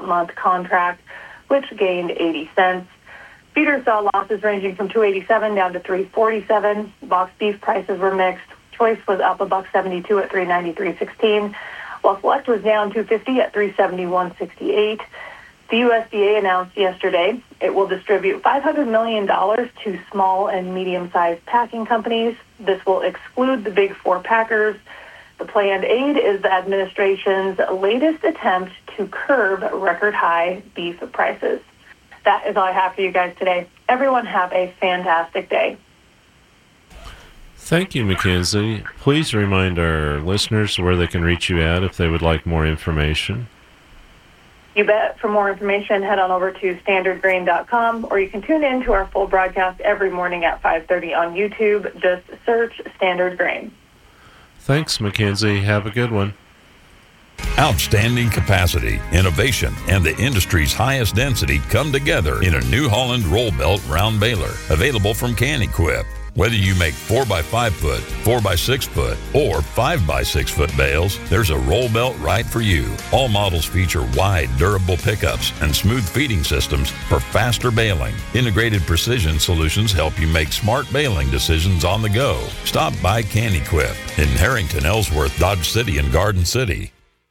month contract, which gained 80 cents. Feeders saw losses ranging from $2.87 down to $3.47. Box beef prices were mixed. Choice was up $1.72 at $393.16, while Select was down $2.50 at $371.68. The USDA announced yesterday it will distribute $500 million to small and medium-sized packing companies. This will exclude the big four packers. The planned aid is the administration's latest attempt to curb record-high beef prices. That is all I have for you guys today. Everyone have a fantastic day. Thank you, Mackenzie. Please remind our listeners where they can reach you at if they would like more information. You bet. For more information, head on over to standardgrain.com, or you can tune in to our full broadcast every morning at 5:30 on YouTube. Just search Standard Grain. Thanks, Mackenzie. Have a good one. Outstanding capacity, innovation, and the industry's highest density come together in a New Holland roll belt round baler, available from Can-Equip. Whether you make 4x5 foot, 4x6 foot, or 5x6 foot bales, there's a roll belt right for you. All models feature wide, durable pickups and smooth feeding systems for faster baling. Integrated precision solutions help you make smart baling decisions on the go. Stop by Can-Equip in Harrington, Ellsworth, Dodge City, and Garden City.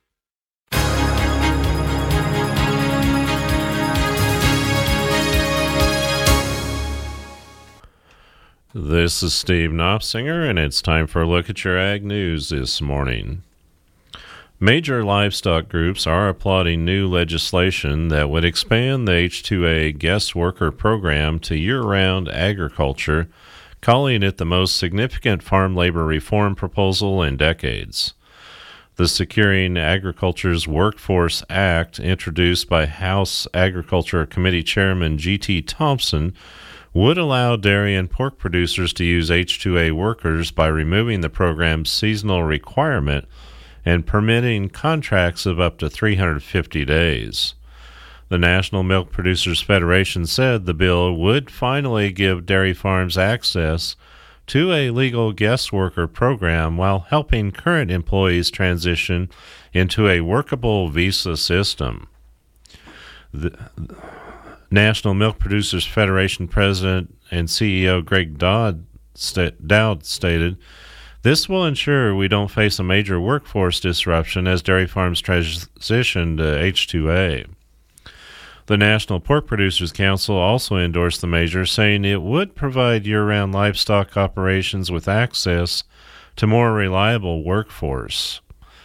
This is Steve Knopfsinger, and it's time for a look at your ag news this morning. Major livestock groups are applauding new legislation that would expand the H-2A guest worker program to year-round agriculture, calling it the most significant farm labor reform proposal in decades. The Securing Agriculture's Workforce Act, introduced by House Agriculture Committee Chairman G.T. Thompson, would allow dairy and pork producers to use H-2A workers by removing the program's seasonal requirement and permitting contracts of up to 350 days. The National Milk Producers Federation said the bill would finally give dairy farms access to a legal guest worker program while helping current employees transition into a workable visa system. The National Milk Producers Federation President and CEO Greg Dowd stated, "This will ensure we don't face a major workforce disruption as dairy farms transition to H-2A." The National Pork Producers Council also endorsed the measure, saying it would provide year-round livestock operations with access to a more reliable workforce.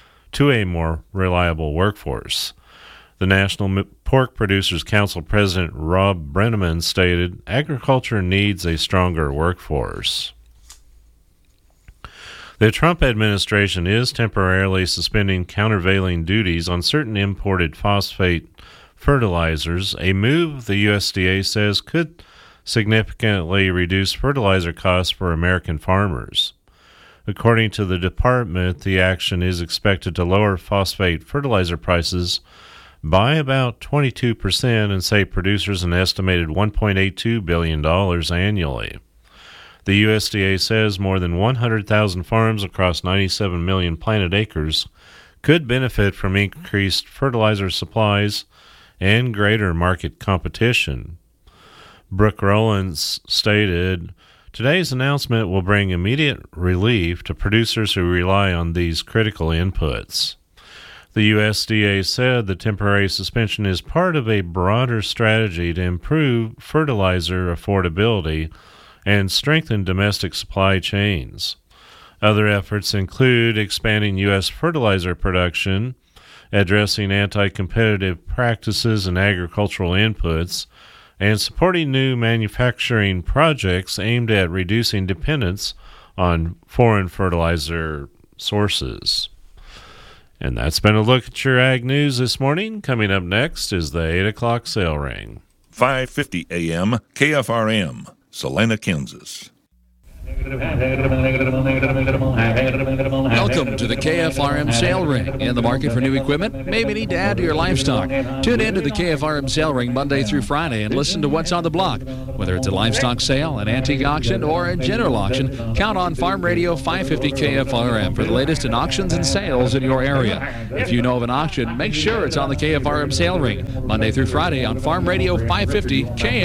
The National Pork Producers Council President Rob Brenneman stated, "Agriculture needs a stronger workforce." The Trump administration is temporarily suspending countervailing duties on certain imported phosphate fertilizers, a move the USDA says could significantly reduce fertilizer costs for American farmers. According to the department, the action is expected to lower phosphate fertilizer prices by about 22% and save producers an estimated $1.82 billion annually. The USDA says more than 100,000 farms across 97 million planted acres could benefit from increased fertilizer supplies and greater market competition. Brooke Rollins stated, "Today's announcement will bring immediate relief to producers who rely on these critical inputs." The USDA said the temporary suspension is part of a broader strategy to improve fertilizer affordability and strengthen domestic supply chains. Other efforts include expanding U.S. fertilizer production, addressing anti-competitive practices in agricultural inputs, and supporting new manufacturing projects aimed at reducing dependence on foreign fertilizer sources. And that's been a look at your ag news this morning. Coming up next is the 8 o'clock sale ring. 5:50 a.m. KFRM, Salina, Kansas. Welcome to the KFRM Sale Ring. In the market for new equipment? Maybe need to add to your livestock. Tune in to the KFRM Sale Ring Monday through Friday and listen to what's on the block. Whether it's a livestock sale, an antique auction, or a general auction, count on Farm Radio 550 KFRM for the latest in auctions and sales in your area. If you know of an auction, make sure it's on the KFRM Sale Ring Monday through Friday on Farm Radio 550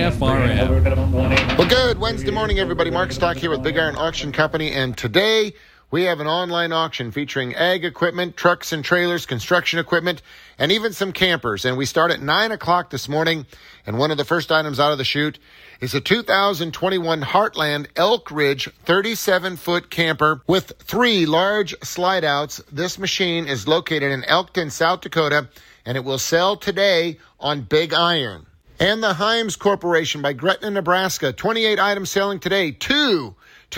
KFRM. Well, good Wednesday morning, everybody. Mark Stock here with Big Iron Auction Company, and today we have an online auction featuring ag equipment, trucks and trailers, construction equipment, and even some campers. And we start at 9 o'clock this morning, and one of the first items out of the chute is a 2021 Heartland Elk Ridge 37-foot camper with 3 large slide-outs. This machine is located in Elkton, South Dakota, and it will sell today on Big Iron. And the Himes Corporation by Gretna, Nebraska, 28 items selling today. 2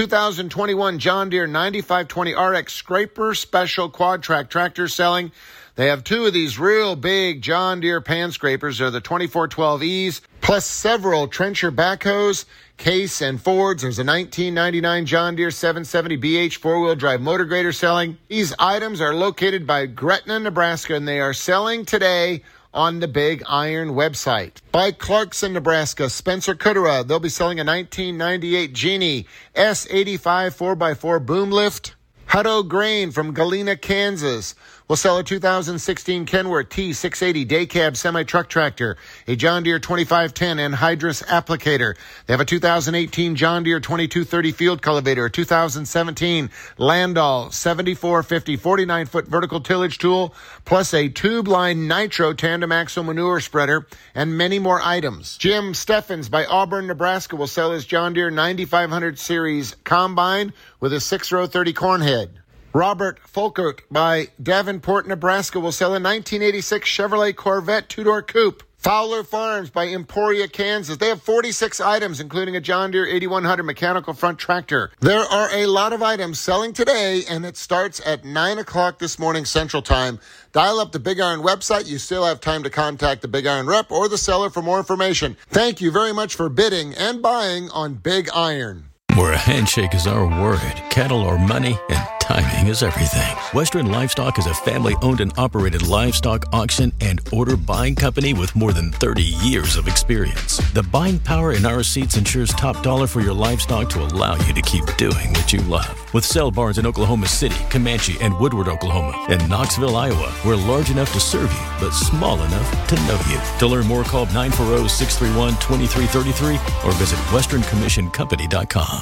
2021 John Deere 9520 RX Scraper Special Quad Track tractors selling. They have 2 of these real big John Deere pan scrapers. They're the 2412Es, plus several trencher backhoes, Case and Fords. There's a 1999 John Deere 770 BH four-wheel drive motor grader selling. These items are located by Gretna, Nebraska, and they are selling today on the Big Iron website. By Clarkson, Nebraska, Spencer Kudera. They'll be selling a 1998 Genie S85 4x4 boom lift. Hutto Grain from Galena, Kansas will sell a 2016 Kenworth T680 day cab semi-truck tractor, a John Deere 2510 anhydrous applicator. They have a 2018 John Deere 2230 field cultivator, a 2017 Landau 7450 49-foot vertical tillage tool, plus a tube-line nitro tandem axle manure spreader, and many more items. Jim Steffens by Auburn, Nebraska will sell his John Deere 9500 series combine with a 6-row 30 corn head. Robert Folkert by Davenport, Nebraska will sell a 1986 Chevrolet Corvette 2-door coupe. Fowler Farms by Emporia, Kansas. They have 46 items, including a John Deere 8100 mechanical front tractor. There are a lot of items selling today, and it starts at 9 o'clock this morning Central Time. Dial up the Big Iron website. You still have time to contact the Big Iron rep or the seller for more information. Thank you very much for bidding and buying on Big Iron. Where a handshake is our word, cattle are money, and timing is everything. Western Livestock is a family-owned and operated livestock auction and order buying company with more than 30 years of experience. The buying power in our seats ensures top dollar for your livestock to allow you to keep doing what you love. With sale barns in Oklahoma City, Comanche, and Woodward, Oklahoma, and Knoxville, Iowa, we're large enough to serve you, but small enough to know you. To learn more, call 940-631-2333 or visit westerncommissioncompany.com.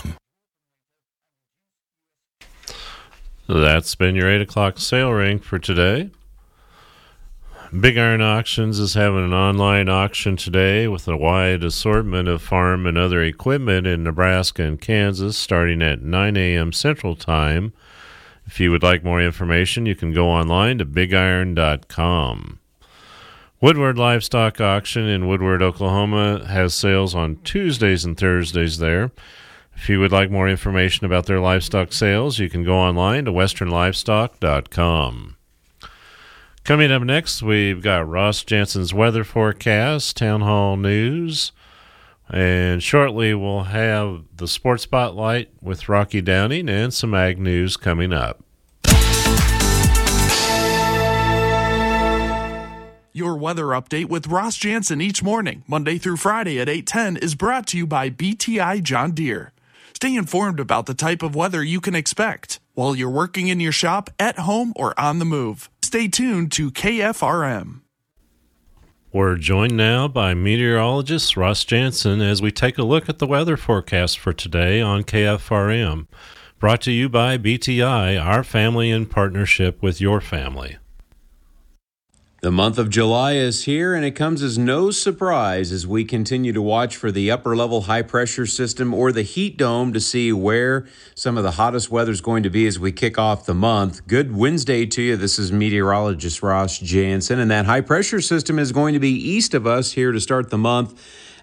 That's been your 8 o'clock sale ring for today. Big Iron Auctions is having an online auction today with a wide assortment of farm and other equipment in Nebraska and Kansas starting at 9 a.m. Central Time. If you would like more information, you can go online to bigiron.com. Woodward Livestock Auction in Woodward, Oklahoma has sales on Tuesdays and Thursdays there. If you would like more information about their livestock sales, you can go online to westernlivestock.com. Coming up next, we've got Ross Jansen's weather forecast, town hall news, and shortly we'll have the Sports Spotlight with Rocky Downing and some ag news coming up. Your weather update with Ross Jansen each morning, Monday through Friday at 8:10, is brought to you by BTI John Deere. Stay informed about the type of weather you can expect while you're working in your shop, at home, or on the move. Stay tuned to KFRM. We're joined now by meteorologist Ross Jansen as we take a look at the weather forecast for today on KFRM. Brought to you by BTI, our family in partnership with your family. The month of July is here, and it comes as no surprise as we continue to watch for the upper-level high-pressure system or the heat dome to see where some of the hottest weather is going to be as we kick off the month. Good Wednesday to you. This is meteorologist Ross Jansen, and that high-pressure system is going to be east of us here to start the month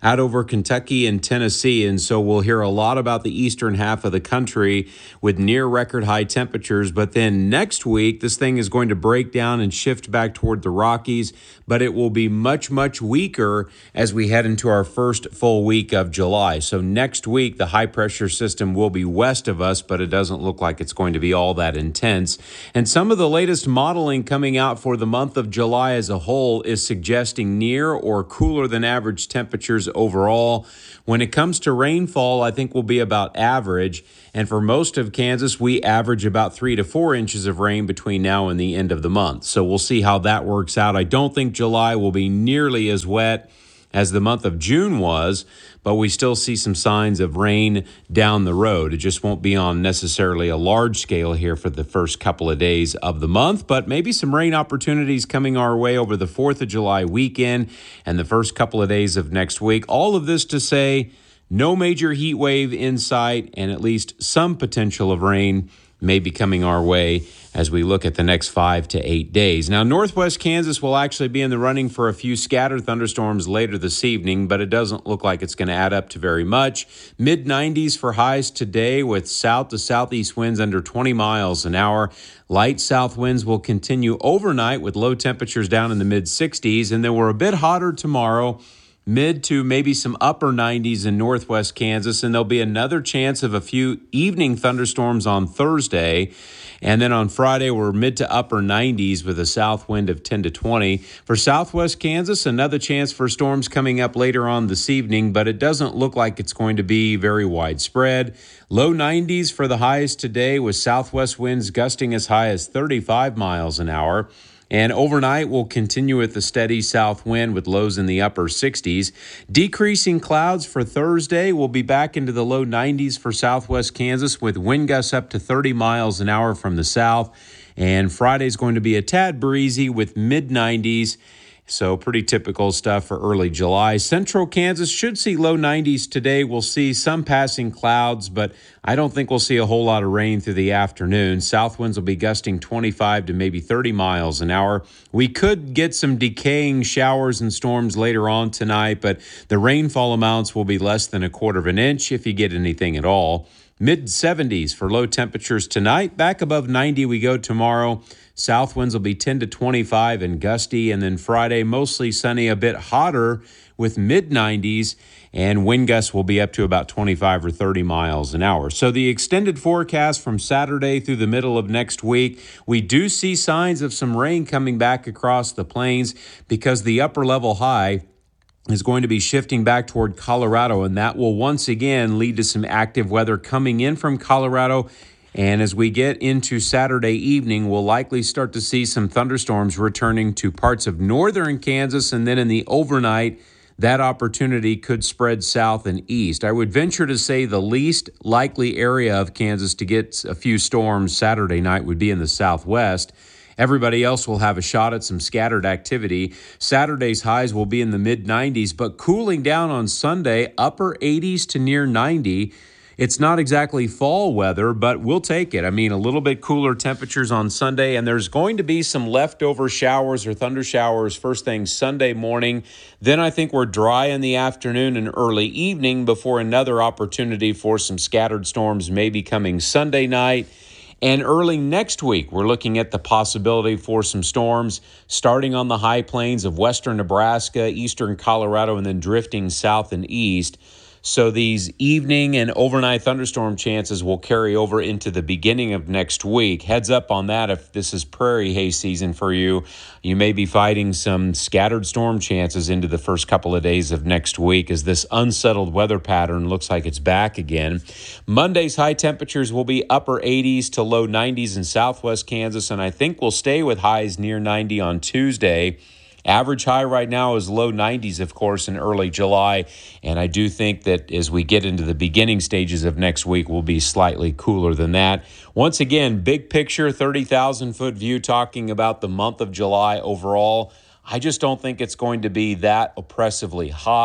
out over Kentucky and Tennessee. And so we'll hear a lot about the eastern half of the country with near record high temperatures. But then next week, this thing is going to break down and shift back toward the Rockies, but it will be much, much weaker as we head into our first full week of July. So next week, the high pressure system will be west of us, but it doesn't look like it's going to be all that intense. And some of the latest modeling coming out for the month of July as a whole is suggesting near or cooler than average temperatures overall. When it comes to rainfall, I think we'll be about average. And for most of Kansas, we average about 3 to 4 inches of rain between now and the end of the month. So we'll see how that works out. I don't think July will be nearly as wet as the month of June was, but we still see some signs of rain down the road. It just won't be on necessarily a large scale here for the first couple of days of the month, but maybe some rain opportunities coming our way over the 4th of July weekend and the first couple of days of next week. All of this to say, no major heat wave in sight, and at least some potential of rain may be coming our way as we look at the next 5 to 8 days. Now, northwest Kansas will actually be in the running for a few scattered thunderstorms later this evening, but it doesn't look like it's going to add up to very much. Mid-90s for highs today with south to southeast winds under 20 miles an hour. Light south winds will continue overnight with low temperatures down in the mid-60s, and then we're a bit hotter tomorrow, mid to maybe some upper 90s in northwest Kansas, and there'll be another chance of a few evening thunderstorms on Thursday. And then on Friday, we're mid to upper 90s with a south wind of 10 to 20. For southwest Kansas, another chance for storms coming up later on this evening, but it doesn't look like it's going to be very widespread. Low 90s for the highs today with southwest winds gusting as high as 35 miles an hour. And overnight, we'll continue with the steady south wind with lows in the upper 60s. Decreasing clouds for Thursday. We'll be back into the low 90s for southwest Kansas with wind gusts up to 30 miles an hour from the south. And Friday's going to be a tad breezy with mid-90s. So pretty typical stuff for early July. Central Kansas should see low 90s today. We'll see some passing clouds, but I don't think we'll see a whole lot of rain through the afternoon. South winds will be gusting 25 to maybe 30 miles an hour. We could get some decaying showers and storms later on tonight, but the rainfall amounts will be less than 1/4 inch if you get anything at all. Mid-70s for low temperatures tonight. Back above 90 we go tomorrow. South winds will be 10 to 25 and gusty. And then Friday, mostly sunny, a bit hotter with mid-90s. And wind gusts will be up to about 25 or 30 miles an hour. So the extended forecast from Saturday through the middle of next week, we do see signs of some rain coming back across the plains because the upper level high is going to be shifting back toward Colorado, and that will once again lead to some active weather coming in from Colorado. And as we get into Saturday evening, we'll likely start to see some thunderstorms returning to parts of northern Kansas, and then in the overnight, that opportunity could spread south and east. I would venture to say the least likely area of Kansas to get a few storms Saturday night would be in the southwest. Everybody else will have a shot at some scattered activity. Saturday's highs will be in the mid-90s, but cooling down on Sunday, upper 80s to near 90. It's not exactly fall weather, but we'll take it. I mean, a little bit cooler temperatures on Sunday, and there's going to be some leftover showers or thunder showers first thing Sunday morning. Then I think we're dry in the afternoon and early evening before another opportunity for some scattered storms may be coming Sunday night. And early next week, we're looking at the possibility for some storms starting on the high plains of western Nebraska, eastern Colorado, and then drifting south and east. So these evening and overnight thunderstorm chances will carry over into the beginning of next week. Heads up on that if this is prairie hay season for you. You may be fighting some scattered storm chances into the first couple of days of next week as this unsettled weather pattern looks like it's back again. Monday's high temperatures will be upper 80s to low 90s in southwest Kansas, and I think we'll stay with highs near 90 on Tuesday. Average high right now is low 90s, of course, in early July, and I do think that as we get into the beginning stages of next week, we'll be slightly cooler than that. Once again, big picture, 30,000-foot view talking about the month of July overall. I just don't think it's going to be that oppressively hot.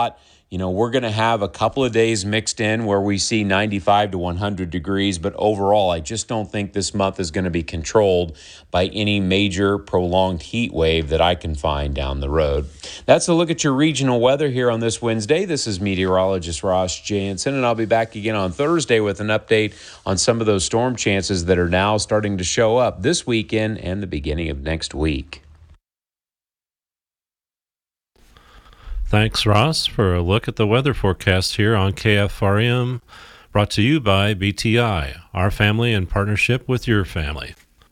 We're going to have a couple of days mixed in where we see 95 to 100 degrees, but overall, I just don't think this month is going to be controlled by any major prolonged heat wave that I can find down the road. That's a look at your regional weather here on this Wednesday. This is meteorologist Ross Jansen, and I'll be back again on Thursday with an update on some of those storm chances that are now starting to show up this weekend and the beginning of next week. Thanks, Ross, for a look at the weather forecast here on KFRM, brought to you by BTI, our family in partnership with your family.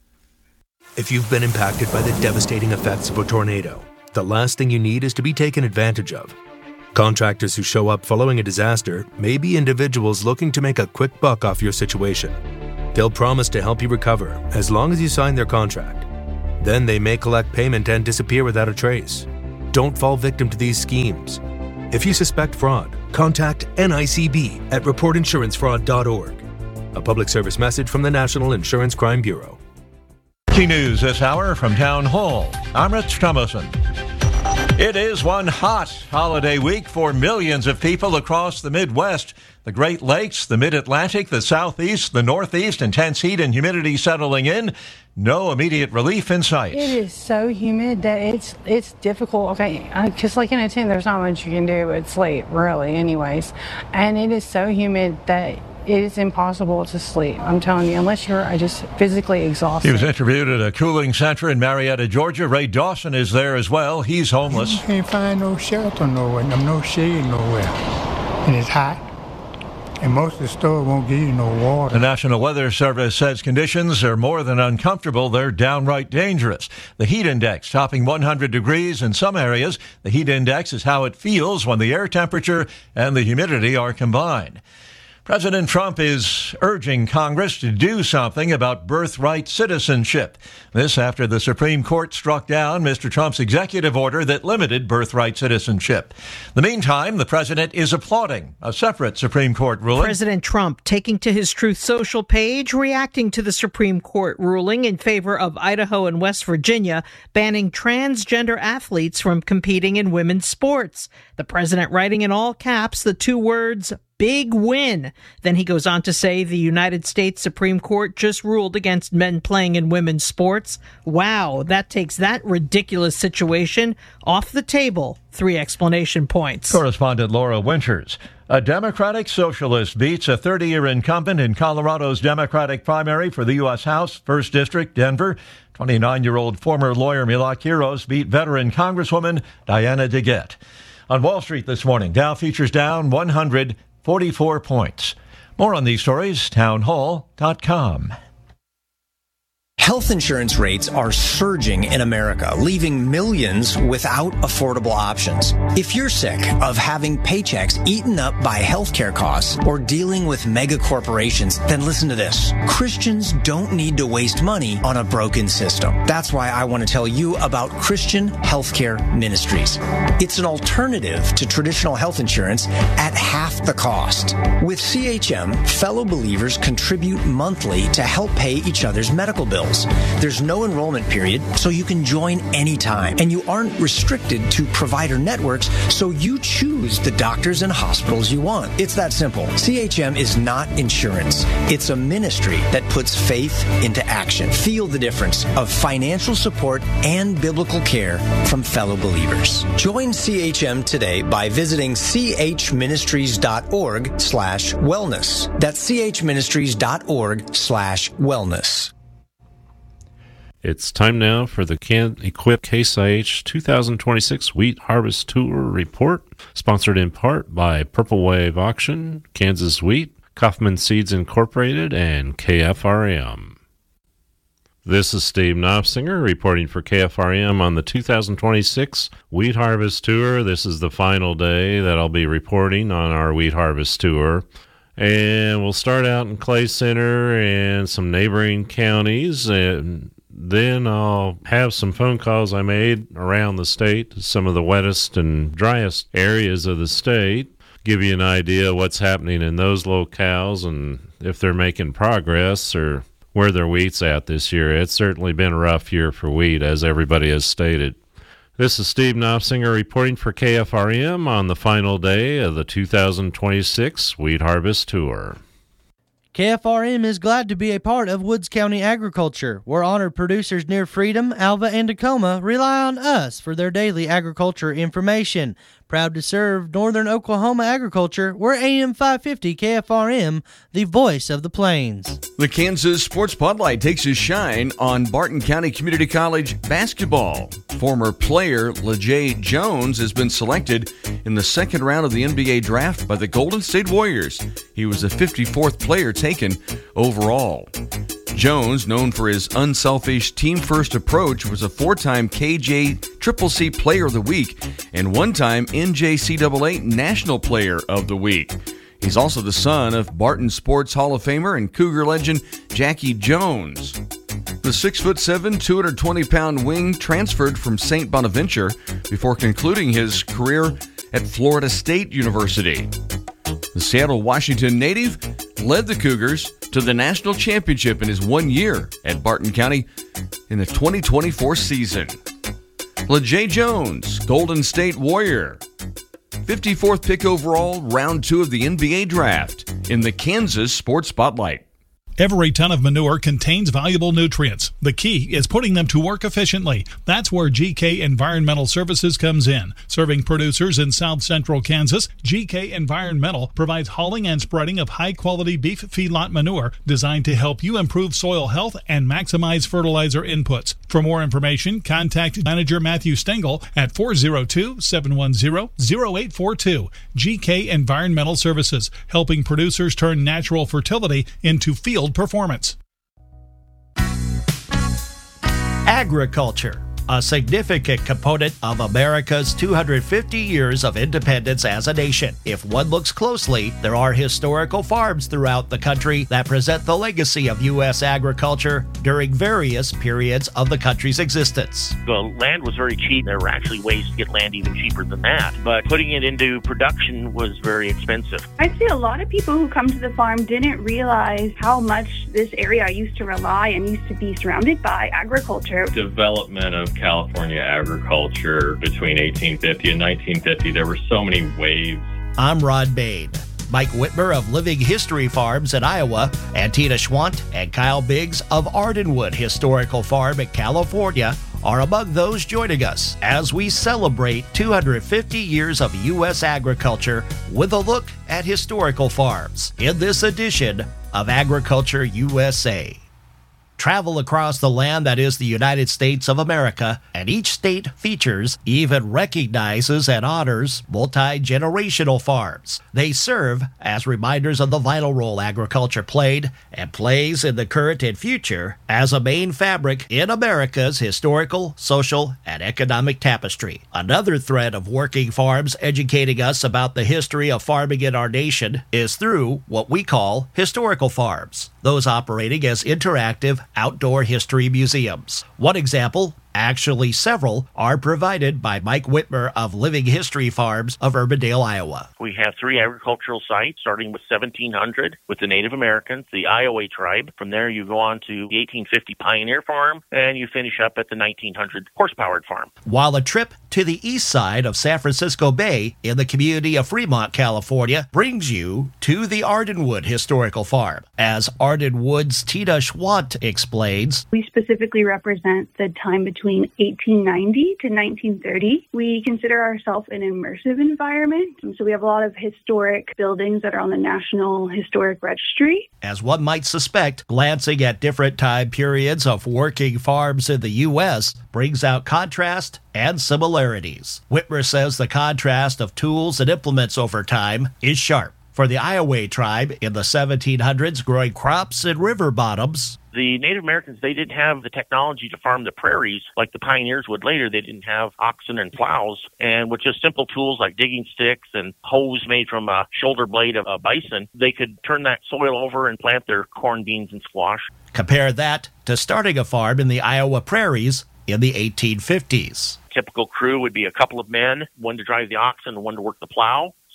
If you've been impacted by the devastating effects of a tornado, the last thing you need is to be taken advantage of. Contractors who show up following a disaster may be individuals looking to make a quick buck off your situation. They'll promise to help you recover as long as you sign their contract. Then they may collect payment and disappear without a trace. Don't fall victim to these schemes. If you suspect fraud, contact NICB at reportinsurancefraud.org. A public service message from the National Insurance Crime Bureau. Key news this hour from Town Hall. I'm Rich Thomason. It is one hot holiday week for millions of people across the Midwest. The Great Lakes, the Mid-Atlantic, the Southeast, the Northeast, intense heat and humidity settling in. No immediate relief in sight. It is so humid that it's difficult. Okay, just like in a tent, there's not much you can do but sleep, really, anyways. And it is so humid that it is impossible to sleep. I'm telling you, unless you're just physically exhausted. He was interviewed at a cooling center in Marietta, Georgia. Ray Dawson is there as well. He's homeless. You can't find no shelter nowhere, no shade nowhere. And it's hot. And most of the stores won't give you no water. The National Weather Service says conditions are more than uncomfortable. They're downright dangerous. The heat index topping 100 degrees in some areas. The heat index is how it feels when the air temperature and the humidity are combined. President Trump is urging Congress to do something about birthright citizenship. This after the Supreme Court struck down Mr. Trump's executive order that limited birthright citizenship. In the meantime, the president is applauding a separate Supreme Court ruling. President Trump taking to his Truth Social page, reacting to the Supreme Court ruling in favor of Idaho and West Virginia, banning transgender athletes from competing in women's sports. The president writing in all caps the two words, big win. Then he goes on to say the United States Supreme Court just ruled against men playing in women's sports. Wow, that takes that ridiculous situation off the table. 3 explanation points. Correspondent Laura Winters. A Democratic socialist beats a 30-year incumbent in Colorado's Democratic primary for the U.S. House, 1st District, Denver. 29-year-old former lawyer Mila Quiros beat veteran Congresswoman Diana DeGette. On Wall Street this morning, Dow futures down 144 points. More on these stories, townhall.com. Health insurance rates are surging in America, leaving millions without affordable options. If you're sick of having paychecks eaten up by healthcare costs or dealing with mega corporations, then listen to this. Christians don't need to waste money on a broken system. That's why I want to tell you about Christian Healthcare Ministries. It's an alternative to traditional health insurance at half the cost. With CHM, fellow believers contribute monthly to help pay each other's medical bills. There's no enrollment period, so you can join anytime. And you aren't restricted to provider networks, so you choose the doctors and hospitals you want. It's that simple. CHM is not insurance. It's a ministry that puts faith into action. Feel the difference of financial support and biblical care from fellow believers. Join CHM today by visiting chministries.org/wellness. That's chministries.org/wellness. It's time now for the Can-Equip Case IH 2026 Wheat Harvest Tour Report, sponsored in part by Purple Wave Auction, Kansas Wheat, Kaufman Seeds Incorporated, and KFRM. This is Steve Knopfsinger reporting for KFRM on the 2026 Wheat Harvest Tour. This is the final day that I'll be reporting on our Wheat Harvest Tour. And we'll start out in Clay Center and some neighboring counties, and then I'll have some phone calls I made around the state, some of the wettest and driest areas of the state, give you an idea of what's happening in those locales and if they're making progress or where their wheat's at this year. It's certainly been a rough year for wheat, as everybody has stated. This is Steve Knopsinger reporting for KFRM on the final day of the 2026 Wheat Harvest Tour. KFRM is glad to be a part of Woods County agriculture, where honored producers near Freedom, Alva, and Tacoma rely on us for their daily agriculture information. Proud to serve Northern Oklahoma agriculture, we're AM 550 KFRM, the voice of the plains. The Kansas Sports Spotlight takes a shine on Barton County Community College basketball. Former player LeJay Jones has been selected in the second round of the NBA draft by the Golden State Warriors. He was the 54th player taken overall. Jones, known for his unselfish team-first approach, was a four-time KJCCC Player of the Week and one-time NJCAA National Player of the Week. He's also the son of Barton Sports Hall of Famer and Cougar legend Jackie Jones. The 6'7", 220-pound wing transferred from St. Bonaventure before concluding his career at Florida State University. The Seattle, Washington native led the Cougars to the national championship in his 1 year at Barton County in the 2024 season. LeJay Jones, Golden State Warrior, 54th pick overall, round 2 of the NBA draft in the Kansas Sports Spotlight. Every ton of manure contains valuable nutrients. The key is putting them to work efficiently. That's where GK Environmental Services comes in. Serving producers in South Central Kansas, GK Environmental provides hauling and spreading of high-quality beef feedlot manure designed to help you improve soil health and maximize fertilizer inputs. For more information, contact Manager Matthew Stengel at 402-710-0842. GK Environmental Services, helping producers turn natural fertility into field performance. Agriculture, a significant component of America's 250 years of independence as a nation. If one looks closely, there are historical farms throughout the country that present the legacy of U.S. agriculture during various periods of the country's existence. The land was very cheap. There were actually ways to get land even cheaper than that, but putting it into production was very expensive. I'd say a lot of people who come to the farm didn't realize how much this area used to rely and used to be surrounded by agriculture. Development of California agriculture between 1850 and 1950, there were so many waves. I'm Rod Bain. Mike Whitmer of Living History Farms in Iowa, and Tina Schwant and Kyle Biggs of Ardenwood Historical Farm in California are among those joining us as we celebrate 250 years of U.S. agriculture with a look at historical farms in this edition of Agriculture USA. Travel across the land that is the United States of America, and each state features, even recognizes, and honors multi-generational farms. They serve as reminders of the vital role agriculture played and plays in the current and future as a main fabric in America's historical, social, and economic tapestry. Another thread of working farms educating us about the history of farming in our nation is through what we call historical farms, those operating as interactive outdoor history museums. One example, actually several, are provided by Mike Whitmer of Living History Farms of Urbandale, Iowa. We have 3 agricultural sites, starting with 1700 with the Native Americans, the Iowa tribe. From there, you go on to the 1850 Pioneer Farm, and you finish up at the 1900 horse-powered farm. While a trip to the east side of San Francisco Bay in the community of Fremont, California, brings you to the Ardenwood Historical Farm. As Ardenwood's Tina Schwant explains, we specifically represent the time between 1890 to 1930. We consider ourselves an immersive environment, and so we have a lot of historic buildings that are on the National Historic Registry. As one might suspect, glancing at different time periods of working farms in the U.S. brings out contrast and similarities. Whitmer says the contrast of tools and implements over time is sharp. For the Iowa tribe in the 1700s growing crops in river bottoms, the Native Americans, they didn't have the technology to farm the prairies like the pioneers would later. They didn't have oxen and plows. And with just simple tools like digging sticks and hoes made from a shoulder blade of a bison, they could turn that soil over and plant their corn, beans, and squash. Compare that to starting a farm in the Iowa prairies in the 1850s. Typical crew would be a couple of men, one to drive the oxen and one to work the plow.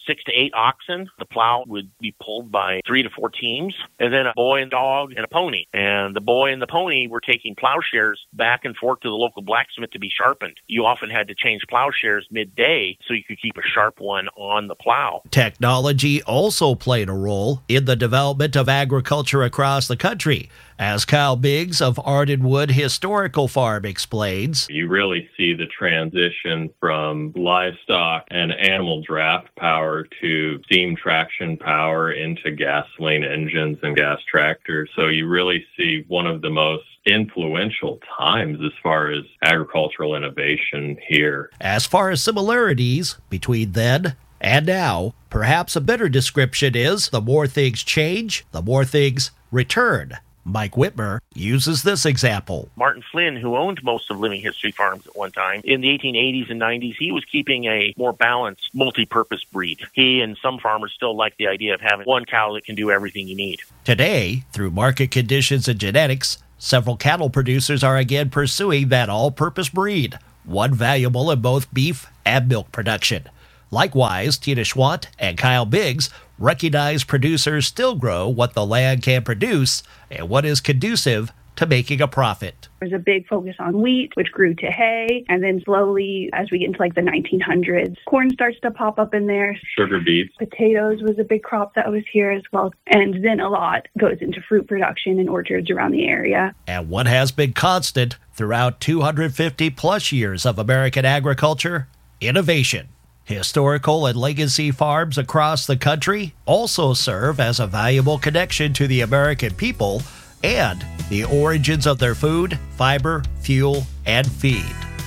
6 to 8 oxen. The plow would be pulled by 3 to 4 teams, and then a boy and dog and a pony. And the boy and the pony were taking plowshares back and forth to the local blacksmith to be sharpened. You often had to change plowshares midday so you could keep a sharp one on the plow. Technology also played a role in the development of agriculture across the country, as Kyle Biggs of Ardenwood Historical Farm explains. You really see the transition from livestock and animal draft power to steam traction power into gasoline engines and gas tractors. So you really see one of the most influential times as far as agricultural innovation here. As far as similarities between then and now, perhaps a better description is the more things change, the more things return. Mike Whitmer uses this example. Martin Flynn, who owned most of Living History Farms at one time, in the 1880s and 90s, he was keeping a more balanced, multi-purpose breed. He and some farmers still like the idea of having one cow that can do everything you need. Today, through market conditions and genetics, several cattle producers are again pursuing that all-purpose breed, one valuable in both beef and milk production. Likewise, Tina Schwant and Kyle Biggs recognize producers still grow what the land can produce and what is conducive to making a profit. There's a big focus on wheat, which grew to hay, and then slowly, as we get into like the 1900s, corn starts to pop up in there. Sugar beets. Potatoes was a big crop that was here as well, and then a lot goes into fruit production and orchards around the area. And what has been constant throughout 250 plus years of American agriculture? Innovation. Historical and legacy farms across the country also serve as a valuable connection to the American people and the origins of their food, fiber, fuel, and feed.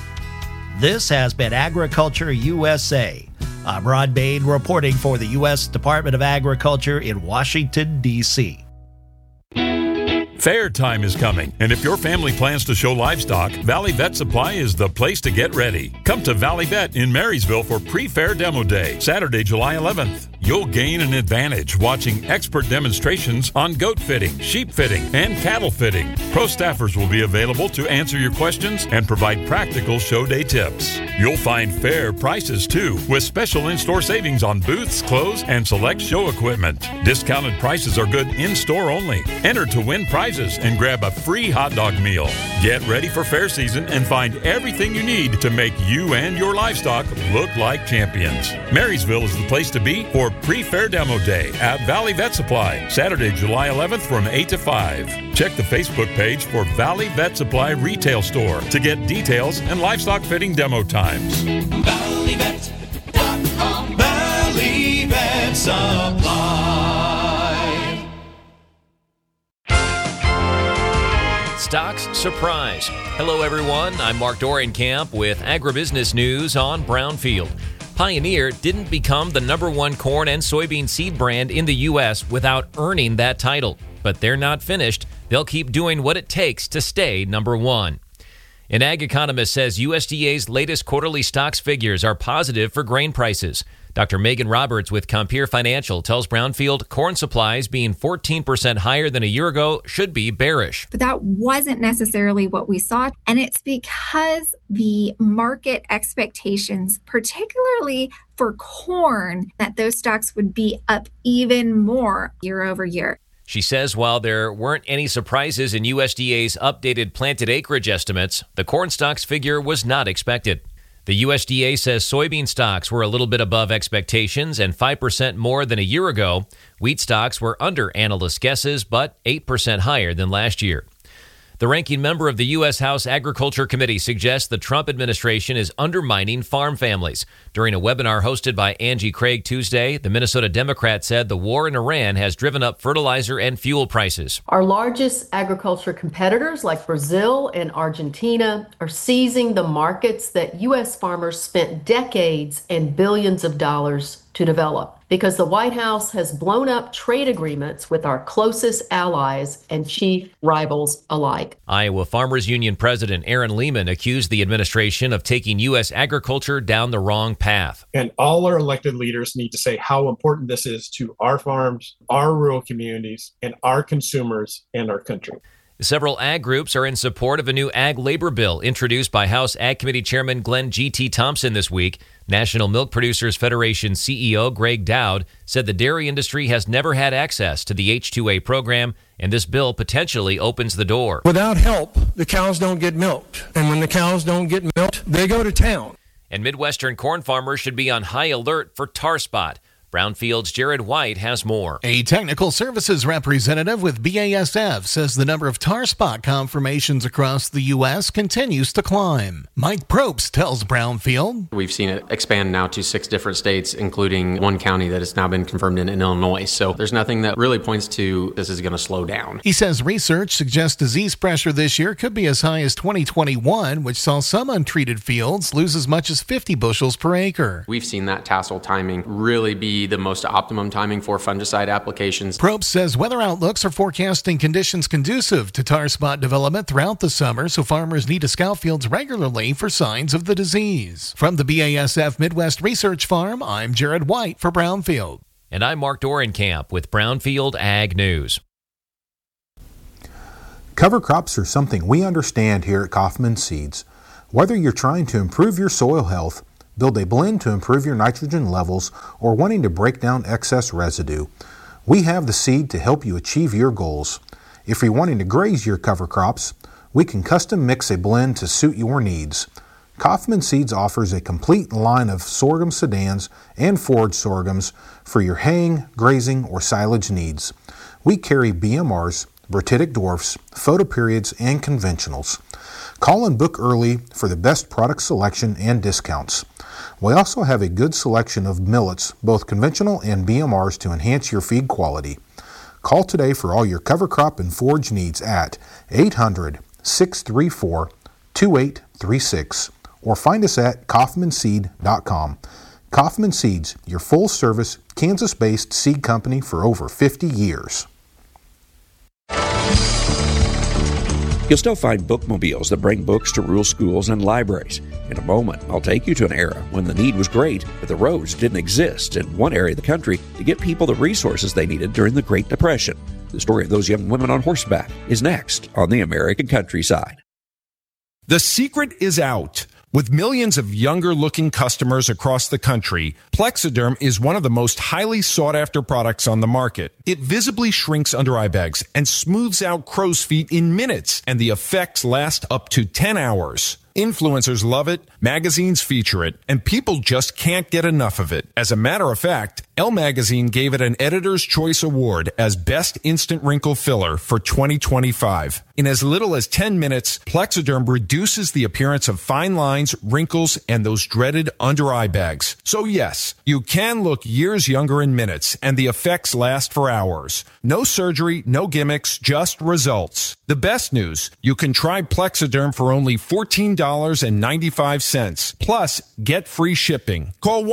This has been Agriculture USA. I'm Ron Bain reporting for the U.S. Department of Agriculture in Washington, D.C. Fair time is coming, and if your family plans to show livestock, Valley Vet Supply is the place to get ready. Come to Valley Vet in Marysville for Pre-Fair Demo Day, Saturday, July 11th. You'll gain an advantage watching expert demonstrations on goat fitting, sheep fitting, and cattle fitting. Pro staffers will be available to answer your questions and provide practical show day tips. You'll find fair prices too, with special in-store savings on booths, clothes, and select show equipment. Discounted prices are good in-store only. Enter to win prizes and grab a free hot dog meal. Get ready for fair season and find everything you need to make you and your livestock look like champions. Marysville is the place to be for Pre-Fair Demo Day at Valley Vet Supply, Saturday, July 11th from 8 to 5. Check the Facebook page for Valley Vet Supply Retail Store to get details and livestock fitting demo times. ValleyVet.com. Valley Vet Supply. Stocks Surprise. Hello, everyone. I'm Mark Dorenkamp with Agribusiness News on Brownfield. Pioneer didn't become the #1 corn and soybean seed brand in the U.S. without earning that title. But they're not finished. They'll keep doing what it takes to stay #1. An ag economist says USDA's latest quarterly stocks figures are positive for grain prices. Dr. Megan Roberts with Compeer Financial tells Brownfield corn supplies being 14% higher than a year ago should be bearish. But that wasn't necessarily what we saw. And it's because the market expectations, particularly for corn, that those stocks would be up even more year over year. She says while there weren't any surprises in USDA's updated planted acreage estimates, the corn stocks figure was not expected. The USDA says soybean stocks were a little bit above expectations and 5% more than a year ago. Wheat stocks were under analyst guesses, but 8% higher than last year. The ranking member of the U.S. House Agriculture Committee suggests the Trump administration is undermining farm families. During a webinar hosted by Angie Craig Tuesday, the Minnesota Democrat said the war in Iran has driven up fertilizer and fuel prices. Our largest agriculture competitors like Brazil and Argentina are seizing the markets that U.S. farmers spent decades and billions of dollars to develop, because the White House has blown up trade agreements with our closest allies and chief rivals alike. Iowa Farmers Union President Aaron Lehman accused the administration of taking U.S. agriculture down the wrong path. And all our elected leaders need to say how important this is to our farms, our rural communities, and our consumers and our country. Several ag groups are in support of a new ag labor bill introduced by House Ag Committee Chairman Glenn G.T. Thompson this week. National Milk Producers Federation CEO Greg Dowd said the dairy industry has never had access to the H-2A program, and this bill potentially opens the door. Without help, the cows don't get milked. And when the cows don't get milked, they go to town. And Midwestern corn farmers should be on high alert for tar spot. Brownfield's Jared White has more. A technical services representative with BASF says the number of tar spot confirmations across the U.S. continues to climb. Mike Probst tells Brownfield. We've seen it expand now to 6 different states, including one county that has now been confirmed in Illinois. So there's nothing that really points to this is going to slow down. He says research suggests disease pressure this year could be as high as 2021, which saw some untreated fields lose as much as 50 bushels per acre. We've seen that tassel timing really be the most optimum timing for fungicide applications. Probst says weather outlooks are forecasting conditions conducive to tar spot development throughout the summer, so farmers need to scout fields regularly for signs of the disease. From the BASF Midwest Research Farm, I'm Jared White for Brownfield. And I'm Mark Dorenkamp with Brownfield Ag News. Cover crops are something we understand here at Kaufman Seeds. Whether you're trying to improve your soil health, build a blend to improve your nitrogen levels, or wanting to break down excess residue, we have the seed to help you achieve your goals. If you're wanting to graze your cover crops, we can custom mix a blend to suit your needs. Kaufman Seeds offers a complete line of sorghum sedans and forage sorghums for your haying, grazing, or silage needs. We carry BMRs, Bertitic dwarfs, photoperiods, and conventionals. Call and book early for the best product selection and discounts. We also have a good selection of millets, both conventional and BMRs, to enhance your feed quality. Call today for all your cover crop and forage needs at 800-634-2836 or find us at kaufmanseed.com. Kaufman Seeds, your full-service, Kansas-based seed company for over 50 years. You'll still find bookmobiles that bring books to rural schools and libraries. In a moment, I'll take you to an era when the need was great, but the roads didn't exist in one area of the country to get people the resources they needed during the Great Depression. The story of those young women on horseback is next on the American Countryside. The secret is out. With millions of younger-looking customers across the country, Plexiderm is one of the most highly sought-after products on the market. It visibly shrinks under eye bags and smooths out crow's feet in minutes, and the effects last up to 10 hours. Influencers love it, magazines feature it, and people just can't get enough of it. As a matter of fact, Elle Magazine gave it an Editor's Choice Award as Best Instant Wrinkle Filler for 2025. In as little as 10 minutes, Plexiderm reduces the appearance of fine lines, wrinkles, and those dreaded under-eye bags. So yes, you can look years younger in minutes, and the effects last for hours. No surgery, no gimmicks, just results. The best news, you can try Plexiderm for only $14.95. Plus, get free shipping. Call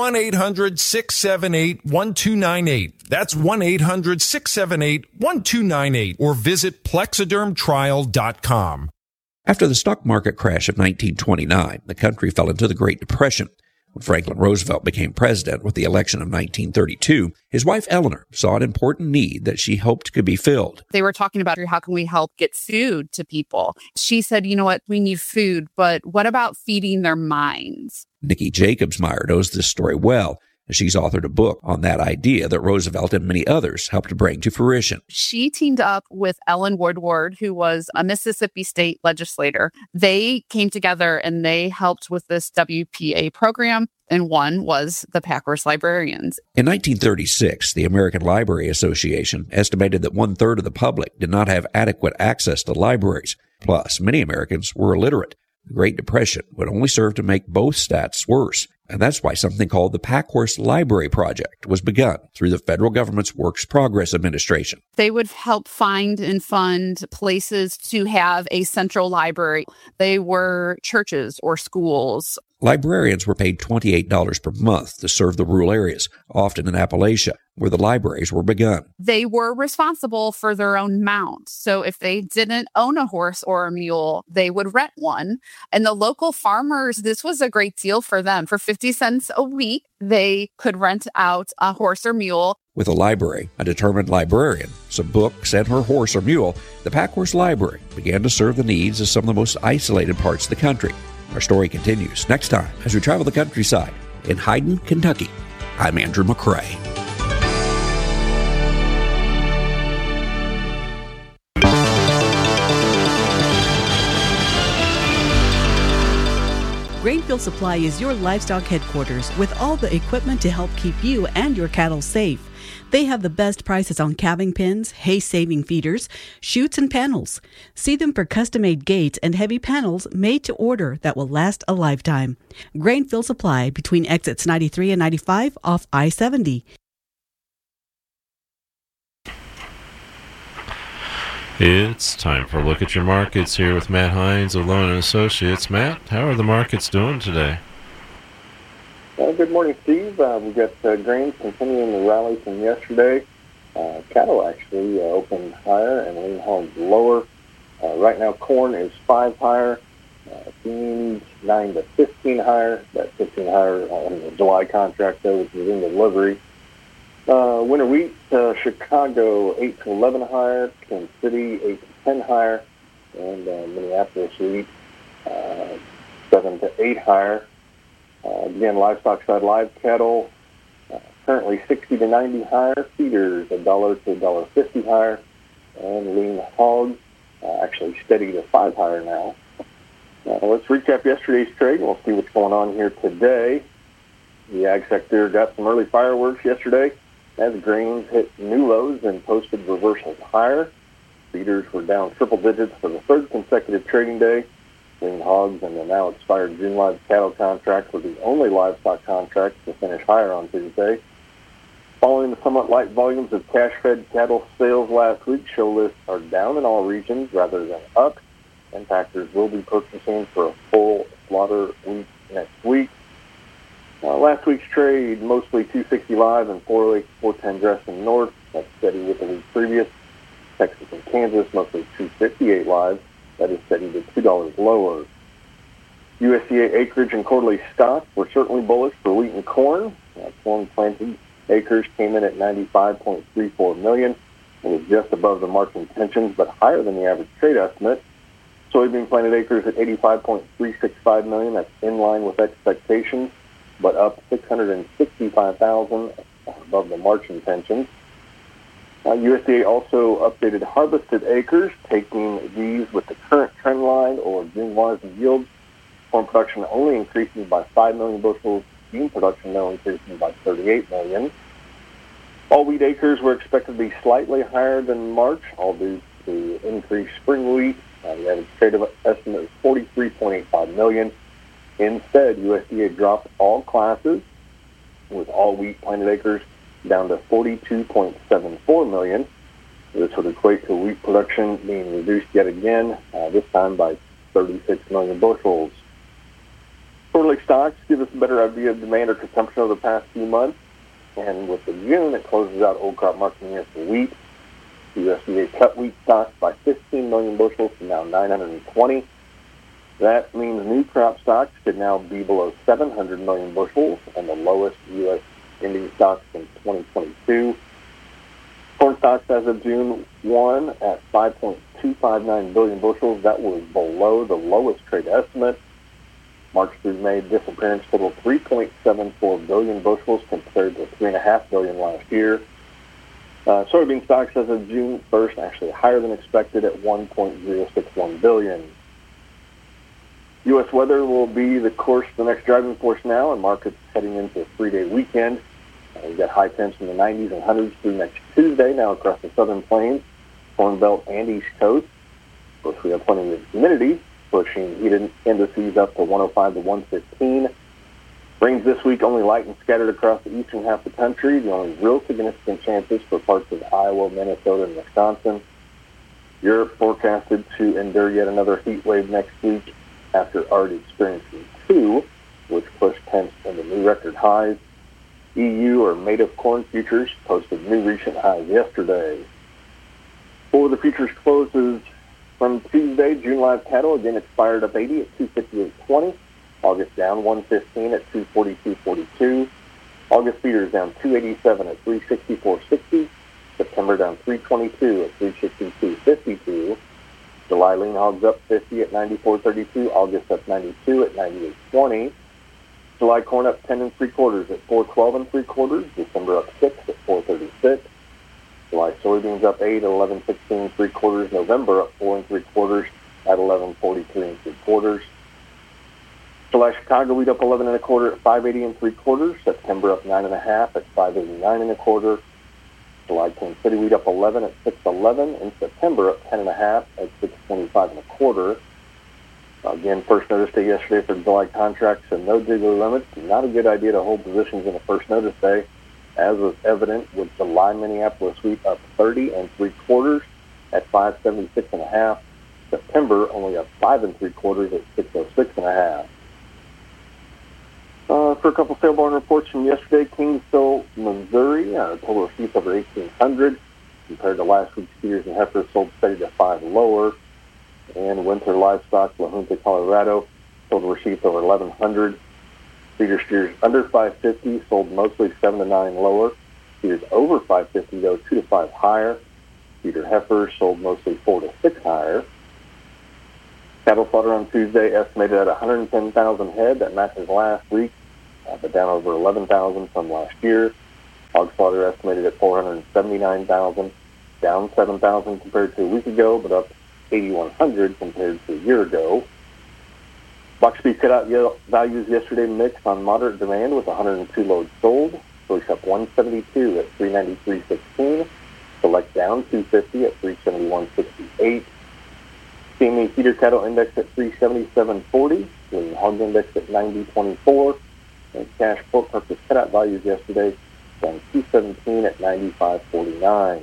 1-800-678-1298. That's 1-800-678-1298. Or visit plexidermtrial.com. After the stock market crash of 1929, the country fell into the Great Depression. When Franklin Roosevelt became president with the election of 1932, his wife Eleanor saw an important need that she hoped could be filled. They were talking about how can we help get food to people. She said, you know what, we need food, but what about feeding their minds? Nikki Jacobsmeyer knows this story well. She's authored a book on that idea that Roosevelt and many others helped to bring to fruition. She teamed up with Ellen Woodward, who was a Mississippi state legislator. They came together and they helped with this WPA program, and one was the Packhorse Librarians. In 1936, the American Library Association estimated that 1/3 of the public did not have adequate access to libraries. Plus, many Americans were illiterate. The Great Depression would only serve to make both stats worse. And that's why something called the Packhorse Library Project was begun through the federal government's Works Progress Administration. They would help find and fund places to have a central library. They were churches or schools. Librarians were paid $28 per month to serve the rural areas, often in Appalachia, where the libraries were begun. They were responsible for their own mount. So if they didn't own a horse or a mule, they would rent one. And the local farmers, this was a great deal for them. For 50 cents a week, they could rent out a horse or mule. With a library, a determined librarian, some books, and her horse or mule, the Packhorse Library began to serve the needs of some of the most isolated parts of the country. Our story continues next time as we travel the countryside in Hayden, Kentucky. I'm Andrew McCrae. Grainfield Supply is your livestock headquarters with all the equipment to help keep you and your cattle safe. They have the best prices on calving pens, hay-saving feeders, chutes, and panels. See them for custom-made gates and heavy panels made to order that will last a lifetime. Grainfield Supply between exits 93 and 95 off I-70. It's time for a look at your markets here with Matt Hines of Loan & Associates. Matt, how are the markets doing today? Good morning, Steve. We've got grains continuing the rally from yesterday. Cattle actually opened higher and lean hogs lower. Right now, corn is 5 higher, beans 9 to 15 higher. That 15 higher on the July contract, though, which is in delivery. Winter wheat, Chicago 8 to 11 higher, Kansas City 8 to 10 higher, and Minneapolis wheat 7 to 8 higher. Again, livestock side, live cattle currently 60 to 90 higher, feeders $1 to $1.50 higher, and lean hogs actually steady to 5 higher now. Let's recap yesterday's trade. We'll see what's going on here today. The ag sector got some early fireworks yesterday as grains hit new lows and posted reversals higher. Feeders were down triple digits for the third consecutive trading day. Lean hogs and the now expired June live cattle contract were the only livestock contracts to finish higher on Tuesday. Following the somewhat light volumes of cash-fed cattle sales last week, show lists are down in all regions rather than up, and packers will be purchasing for a full slaughter week next week. Last week's trade, mostly 260 live and 410 dressed in north. That's steady with the week previous. Texas and Kansas, mostly 258 live. That is steady to $2 lower. USDA acreage and quarterly stocks were certainly bullish for wheat and corn. Corn planted acres came in at 95.34 million. It was just above the market intentions, but higher than the average trade estimate. Soybean planted acres at 85.365 million. That's in line with expectations, but up 665,000 above the March intentions. USDA also updated harvested acres, taking these with the current trend line or June margin yields. Corn production only increasing by 5 million bushels, bean production now increasing by 38 million. All wheat acres were expected to be slightly higher than March, all due to increased spring wheat. The average trade estimate is 43.85 million. Instead, USDA dropped all classes, with all wheat planted acres down to 42.74 million. This would equate to wheat production being reduced yet again, this time by 36 million bushels. Quarterly stocks give us a better idea of demand or consumption over the past few months. And with the June, it closes out old crop marketing year for wheat. The USDA cut wheat stocks by 15 million bushels to now 920. That means new crop stocks could now be below 700 million bushels and the lowest U.S. ending stocks in 2022. Corn stocks as of June 1 at 5.259 billion bushels. That was below the lowest trade estimate. March through May disappearance totaled 3.74 billion bushels compared to 3.5 billion last year. Soybean stocks as of June 1st actually higher than expected at 1.061 billion. U.S. weather will be the course the next driving force now, and markets heading into a 3-day weekend. We've got high temps in the 90s and 100s through next Tuesday now across the southern plains, Corn Belt, and East Coast. Of course, we have plenty of humidity, pushing heat indices up to 105 to 115. Rains this week only light and scattered across the eastern half of the country. The only real significant chances for parts of Iowa, Minnesota, and Wisconsin. Europe forecasted to endure yet another heat wave next week after already experiencing 2, which pushed temps into new record highs. EU, or native corn futures, posted new recent highs yesterday. For the futures closes from Tuesday, June live cattle again expired up 80 at 258.20. August down 115 at 242.42. August feeders down 287 at 364.60. September down 322 at 362.52. July lean hogs up 50 at 94.32. August up 92 at 98.20. July corn up 10 3/4 at 412 3/4. December up 6 at 436. July soybeans up 8 at 1116 3/4. November up 4 3/4 at 1143 3/4. July Chicago wheat up 11 1/4 at 580 3/4. September up 9 1/2 at 589 1/4. July Kansas City wheat up 11 at 611, and September up 10 1/2 at 625 1/4. Again, first notice day yesterday for July contracts and no diggler limits. Not a good idea to hold positions in the first notice day, as was evident with July Minneapolis wheat up 30 3/4 at 576 1/2. September only up 5 3/4 at 606 1/2. For a couple sale barn reports from yesterday, Kingsville, Missouri, total receipts over 1,800 compared to last week's steers and heifers sold steady to 5 lower. And winter livestock, La Junta, Colorado, total receipts over 1,100. Feeder steers under 550 sold mostly 7 to 9 lower. Steers over 550 though 2 to 5 higher. Feeder heifers sold mostly 4 to 6 higher. Cattle slaughter on Tuesday estimated at 110,000 head. That matches last week, but down over 11,000 from last year. Hog slaughter estimated at 479,000, down 7,000 compared to a week ago, but up 8,100 compared to a year ago. Box beef cutout values yesterday mixed on moderate demand with 102 loads sold. Choice up 172 at 393.16. Select down 250 at 371.68. CME feeder cattle index at 377.40. Lean hog index at 90.24. And cash pork purchase cutout values yesterday down 217 at 95.49.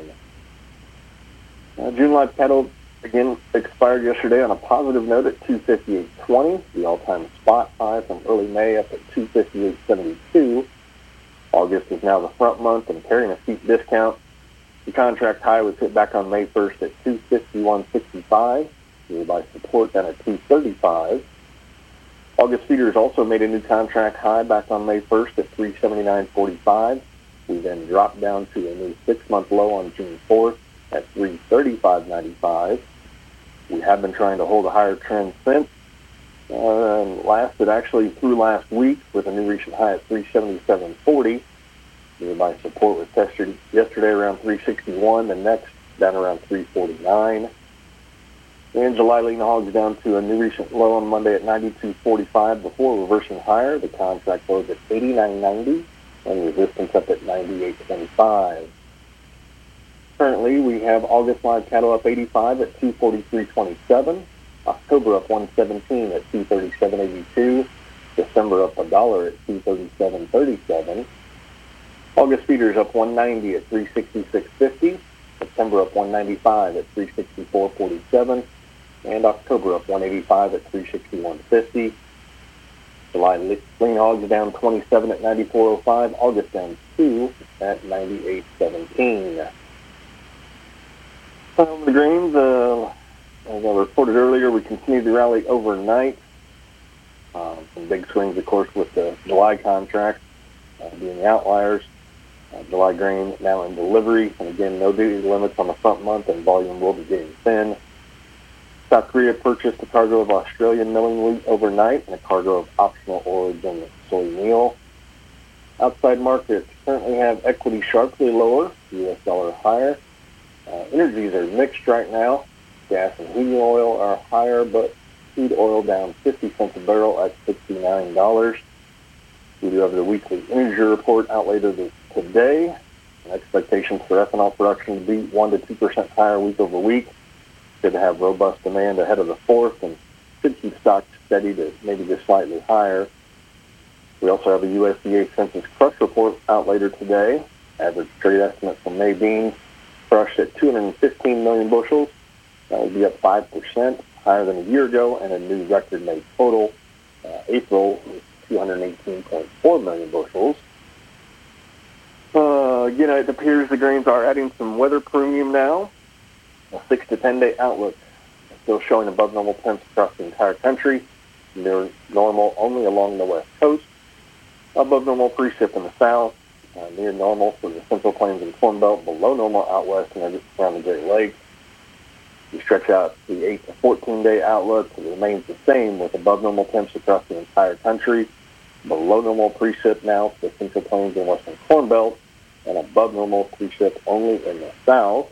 June live cattle again expired yesterday on a positive note at 258.20. The all-time spot high from early May up at 258.72. August is now the front month and carrying a steep discount. The contract high was hit back on May 1st at 251.65. Nearby support down at 235. August feeders also made a new contract high back on May 1st at 379.45. We then dropped down to a new 6-month low on June 4th at 335.95. We have been trying to hold a higher trend since. Lasted actually through last week with a new recent high at 377.40. Nearby support was tested yesterday around 361, the next down around 349. And July lean hogs down to a new recent low on Monday at 92.45 before reversing higher. The contract closed at 89.90 and resistance up at 98.25. Currently, we have August live cattle up 85 at 243.27. October up 117 at 237.82. December up $1 at 237.37. August feeders up 190 at 366.50. September up 195 at 364.47. And October up 185 at 361.50. July lean hogs down 27 at 94.05. August down 2 at 98.17. The grains, as I reported earlier, we continued to rally overnight. Some big swings, of course, with the July contract being the outliers. July grain now in delivery, and again, no duty limits on the front month, and volume will be getting thin. South Korea purchased a cargo of Australian milling wheat overnight and a cargo of optional origin soy meal. Outside markets currently have equity sharply lower, U.S. dollar higher. Energies are mixed right now. Gas and heating oil are higher, but crude oil down 50 cents a barrel at $69. We do have the weekly energy report out later today. Expectations for ethanol production to be 1 to 2% higher week over week. Good to have robust demand ahead of the 4th and should keep stocks steady to maybe just slightly higher. We also have a USDA Census Crush report out later today. Average trade estimate for May beans crushed at 215 million bushels. That will be up 5%, higher than a year ago, and a new record May total. April was 218.4 million bushels. Again, it appears the grains are adding some weather premium now. A 6 to 10 day outlook still showing above normal temps across the entire country. Near normal only along the west coast. Above normal precip in the south, near normal for the Central Plains and Corn Belt, below normal out west and around the Great Lakes. You stretch out the 8 to 14-day outlook, it remains the same with above normal temps across the entire country, below normal precip now for the Central Plains and Western Corn Belt, and above normal precip only in the south.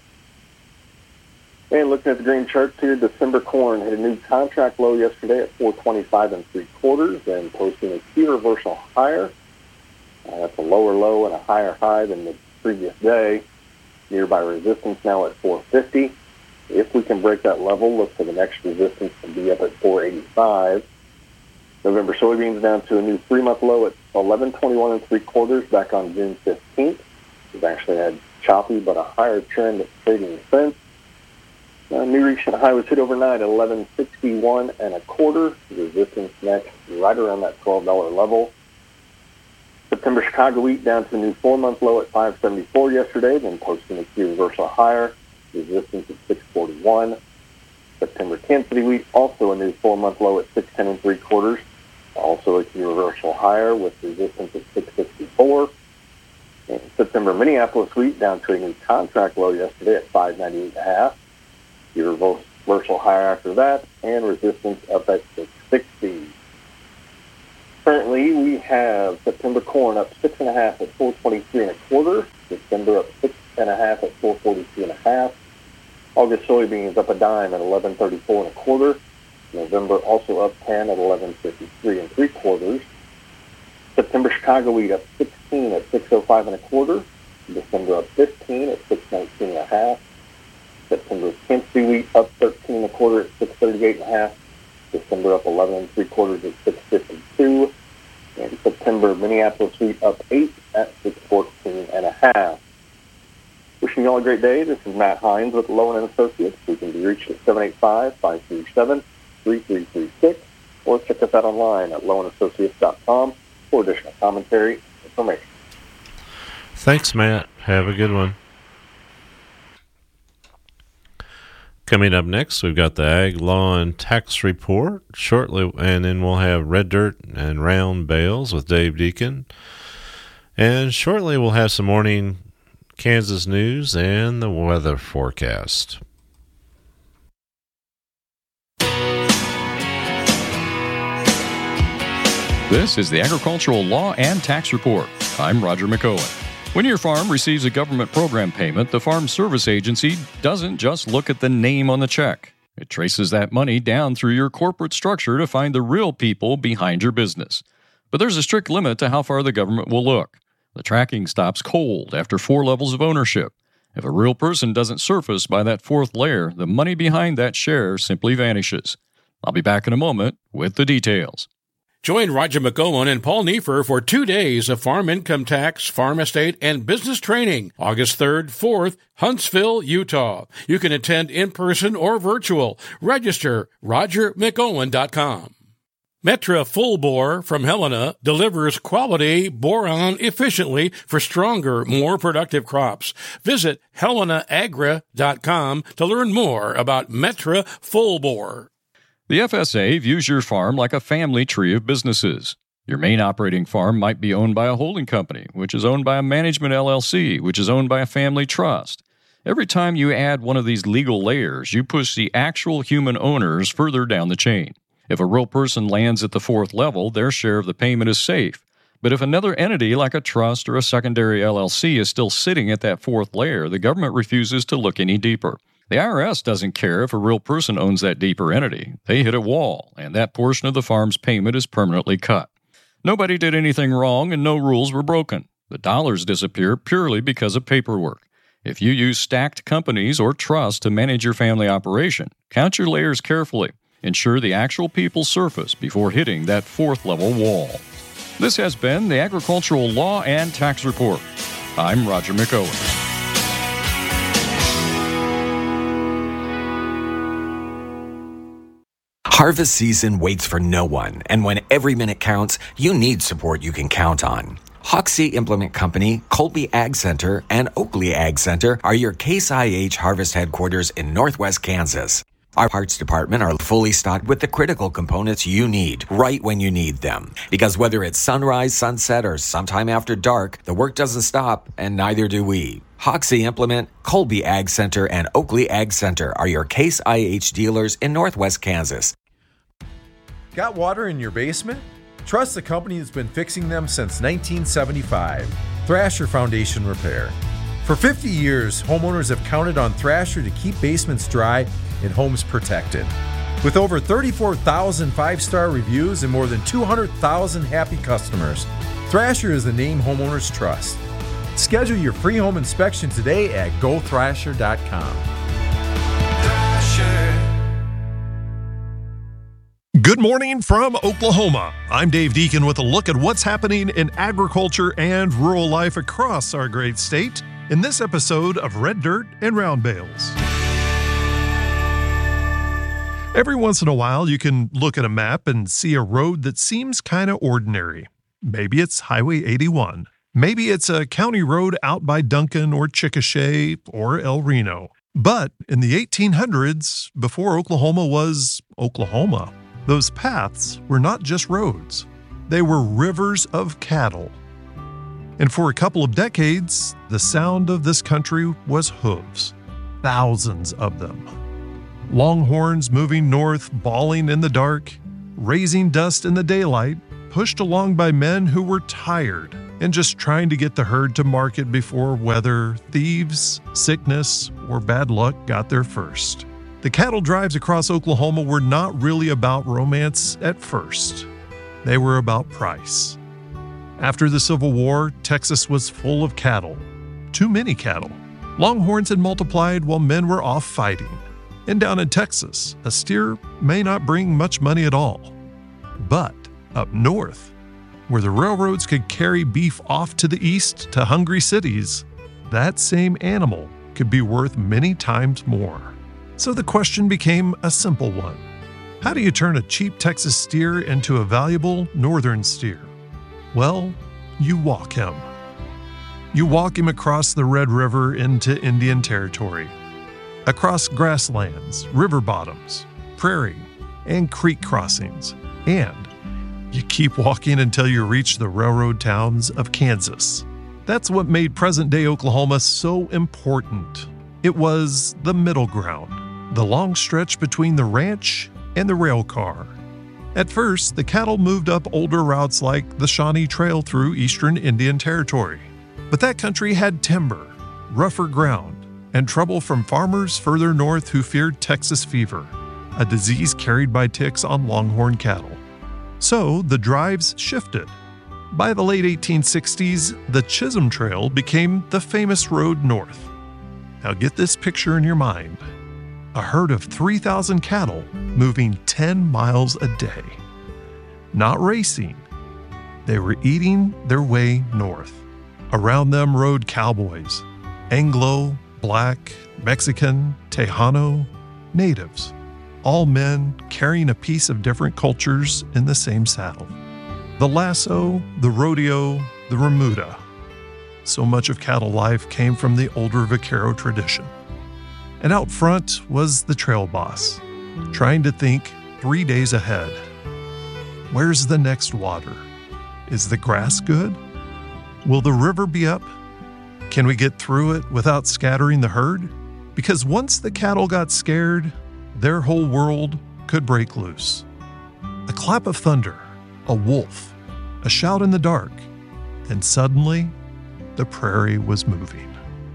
And looking at the grain charts here, December corn hit a new contract low yesterday at 425 3/4 and posting a key reversal higher. That's a lower low and a higher high than the previous day. Nearby resistance now at 450. If we can break that level, look for the next resistance to be up at 485. November soybeans down to a new 3-month low at 1121 3/4 back on June 15th. We've actually had choppy but a higher trend of trading since. New recent high was hit overnight at 1161 1/4. Resistance next right around that $12 level. September Chicago wheat down to a new 4-month low at 574 yesterday, then posting a key reversal higher. Resistance at 641. September Kansas City wheat also a new 4-month low at 610 3/4. Also a key reversal higher with resistance at 664. And September Minneapolis wheat down to a new contract low yesterday at 598.5. Key reversal higher after that, and resistance up at 660. Currently, we have September corn up 6.5 at 423 1/4. December up 6.5 at 442 1/2. August soybeans up a dime at 1134 1/4. November also up 10 at 1153 3/4. September Chicago wheat up 16 at 605 1/4. December up 15 at 619 1/2. September Kansas City wheat up 13 1/4 at 638 1/2. December up 11 3/4 at 652. And September Minneapolis wheat up 8 at 614 1/2. Wishing you all a great day. This is Matt Hines with Lowen & Associates. We can be reached at 785-537-3336 or check us out online at lowenassociates.com for additional commentary and information. Thanks, Matt. Have a good one. Coming up next, we've got the Ag Law and Tax Report shortly, and then we'll have Red Dirt and Round Bales with Dave Deacon. And shortly, we'll have some morning Kansas news and the weather forecast. This is the Agricultural Law and Tax Report. I'm Roger McOwen. When your farm receives a government program payment, the Farm Service Agency doesn't just look at the name on the check. It traces that money down through your corporate structure to find the real people behind your business. But there's a strict limit to how far the government will look. The tracking stops cold after 4 levels of ownership. If a real person doesn't surface by that 4th layer, the money behind that share simply vanishes. I'll be back in a moment with the details. Join Roger McOwen and Paul Neiffer for 2 days of farm income tax, farm estate, and business training, August 3rd, 4th, Huntsville, Utah. You can attend in person or virtual. Register rogermcowen.com. Metra Full Bore from Helena delivers quality boron efficiently for stronger, more productive crops. Visit helenaagra.com to learn more about Metra Full Bore. The FSA views your farm like a family tree of businesses. Your main operating farm might be owned by a holding company, which is owned by a management LLC, which is owned by a family trust. Every time you add one of these legal layers, you push the actual human owners further down the chain. If a real person lands at the 4th level, their share of the payment is safe. But if another entity like a trust or a secondary LLC is still sitting at that 4th layer, the government refuses to look any deeper. The IRS doesn't care if a real person owns that deeper entity. They hit a wall, and that portion of the farm's payment is permanently cut. Nobody did anything wrong, and no rules were broken. The dollars disappear purely because of paperwork. If you use stacked companies or trusts to manage your family operation, count your layers carefully. Ensure the actual people surface before hitting that 4th level wall. This has been the Agricultural Law and Tax Report. I'm Roger McOwen. Harvest season waits for no one, and when every minute counts, you need support you can count on. Hoxie Implement Company, Colby Ag Center, and Oakley Ag Center are your Case IH Harvest headquarters in Northwest Kansas. Our parts department are fully stocked with the critical components you need right when you need them. Because whether it's sunrise, sunset, or sometime after dark, the work doesn't stop, and neither do we. Hoxie Implement, Colby Ag Center, and Oakley Ag Center are your Case IH dealers in Northwest Kansas. Got water in your basement? Trust the company that's been fixing them since 1975, Thrasher Foundation Repair. For 50 years, homeowners have counted on Thrasher to keep basements dry and homes protected. With over 34,000 five-star reviews and more than 200,000 happy customers, Thrasher is the name homeowners trust. Schedule your free home inspection today at gothrasher.com. Good morning from Oklahoma. I'm Dave Deacon with a look at what's happening in agriculture and rural life across our great state in this episode of Red Dirt and Round Bales. Every once in a while, you can look at a map and see a road that seems kind of ordinary. Maybe it's Highway 81. Maybe it's a county road out by Duncan or Chickasha or El Reno. But in the 1800s, before Oklahoma was Oklahoma, those paths were not just roads. They were rivers of cattle. And for a couple of decades, the sound of this country was hooves. Thousands of them. Longhorns moving north, bawling in the dark, raising dust in the daylight, pushed along by men who were tired and just trying to get the herd to market before weather, thieves, sickness, or bad luck got there first. The cattle drives across Oklahoma were not really about romance at first. They were about price. After the Civil War, Texas was full of cattle. Too many cattle. Longhorns had multiplied while men were off fighting. And down in Texas, a steer may not bring much money at all. But up north, where the railroads could carry beef off to the east to hungry cities, that same animal could be worth many times more. So the question became a simple one. How do you turn a cheap Texas steer into a valuable northern steer? Well, you walk him. You walk him across the Red River into Indian Territory, across grasslands, river bottoms, prairie, and creek crossings, and you keep walking until you reach the railroad towns of Kansas. That's what made present-day Oklahoma so important. It was the middle ground, the long stretch between the ranch and the rail car. At first, the cattle moved up older routes like the Shawnee Trail through eastern Indian Territory. But that country had timber, rougher ground, and trouble from farmers further north who feared Texas fever, a disease carried by ticks on longhorn cattle. So the drives shifted. By the late 1860s, the Chisholm Trail became the famous road north. Now get this picture in your mind. A herd of 3,000 cattle moving 10 miles a day. Not racing. They were eating their way north. Around them rode cowboys, Anglo, Black, Mexican, Tejano, natives, all men carrying a piece of different cultures in the same saddle. The lasso, the rodeo, the remuda. So much of cattle life came from the older vaquero tradition. And out front was the trail boss, trying to think 3 days ahead. Where's the next water? Is the grass good? Will the river be up? Can we get through it without scattering the herd? Because once the cattle got scared, their whole world could break loose. A clap of thunder, a wolf, a shout in the dark, and suddenly the prairie was moving.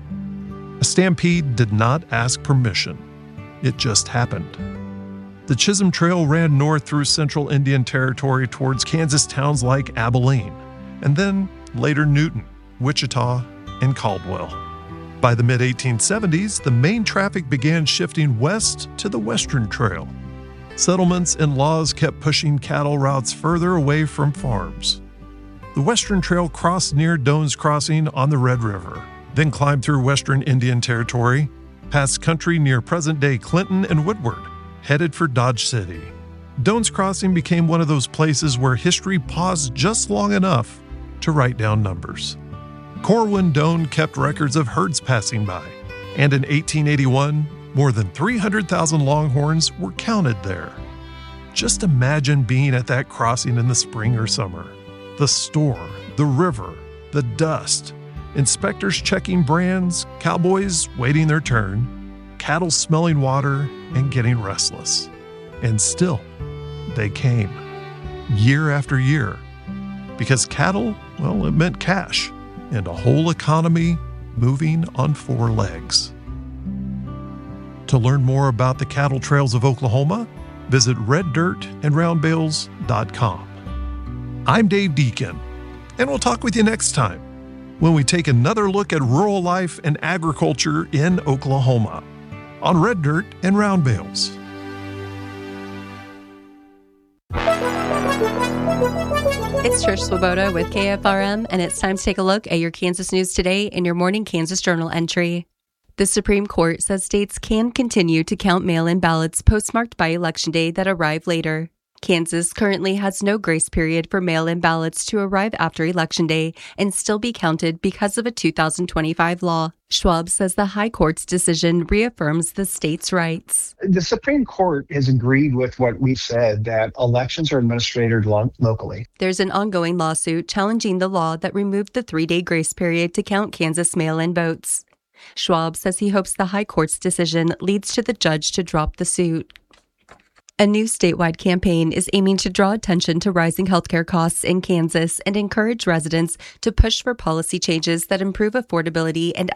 A stampede did not ask permission. It just happened. The Chisholm Trail ran north through central Indian Territory towards Kansas towns like Abilene, and then later Newton, Wichita, and Caldwell. By the mid-1870s, the main traffic began shifting west to the Western Trail. Settlements and laws kept pushing cattle routes further away from farms. The Western Trail crossed near Doan's Crossing on the Red River, then climbed through Western Indian Territory, past country near present-day Clinton and Woodward, headed for Dodge City. Doan's Crossing became one of those places where history paused just long enough to write down numbers. Corwin Doan kept records of herds passing by, and in 1881, More than 300,000 longhorns were counted there. Just imagine being at that crossing in the spring or summer. The storm, the river, the dust, inspectors checking brands, cowboys waiting their turn, cattle smelling water and getting restless. And still, they came, year after year. Because cattle, well, it meant cash and a whole economy moving on four legs. To learn more about the cattle trails of Oklahoma, visit reddirtandroundbales.com. I'm Dave Deacon, and we'll talk with you next time when we take another look at rural life and agriculture in Oklahoma on Red Dirt and Round Bales. It's Trish Swoboda with KFRM, and it's time to take a look at your Kansas news today in your Morning Kansas Journal entry. The Supreme Court says states can continue to count mail-in ballots postmarked by Election Day that arrive later. Kansas currently has no grace period for mail-in ballots to arrive after Election Day and still be counted because of a 2025 law. Schwab says the High Court's decision reaffirms the state's rights. The Supreme Court has agreed with what we said, that elections are administered locally. There's an ongoing lawsuit challenging the law that removed the 3-day grace period to count Kansas mail-in votes. Schwab says he hopes the High Court's decision leads to the judge to drop the suit. A new statewide campaign is aiming to draw attention to rising healthcare costs in Kansas and encourage residents to push for policy changes that improve affordability and